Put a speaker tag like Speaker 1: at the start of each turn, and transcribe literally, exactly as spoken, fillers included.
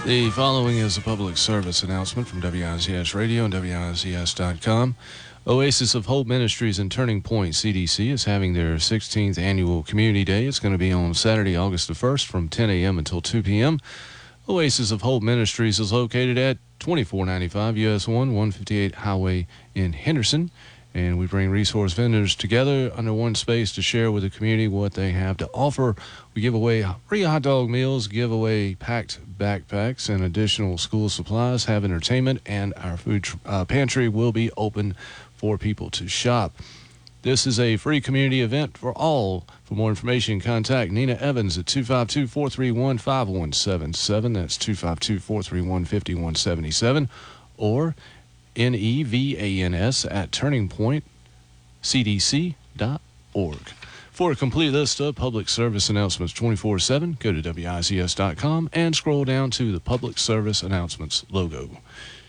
Speaker 1: The following is a public service announcement from W I Z S Radio and W I Z S dot com. Oasis of Hope Ministries and Turning Point C D C is having their sixteenth annual Community Day. It's going to be on Saturday, August the first from ten a.m. until two p.m. Oasis of Hope Ministries is located at twenty-four ninety-five U S one, one fifty-eight Highway in Henderson. And we bring resource vendors together under one space to share with the community what they have to offer. We give away free hot dog meals, give away packed backpacks and additional school supplies, have entertainment, and our food uh, pantry will be open for people to shop. This is a free community event for all. For more information, contact Nina Evans at two five two, four three one, five one seven seven. That's two five two, four three one, five one seven seven. Or N E V A N S at turning point C D C dot org. For a complete list of public service announcements twenty-four seven, go to W I Z S dot com and scroll down to the Public Service Announcements logo.